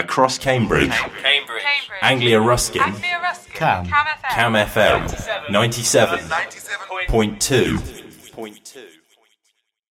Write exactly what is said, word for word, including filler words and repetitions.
Cross Cambridge, Cambridge, Anglia Ruskin, Anglia Ruskin, Cam. Cam F M. Cam F M, ninety-seven point two.